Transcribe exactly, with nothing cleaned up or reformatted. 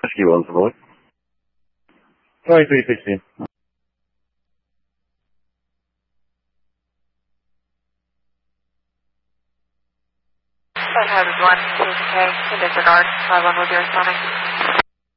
Whiskey one, boy. twenty-three sixteen. one hundred one, K, in disregard, five one will be responding.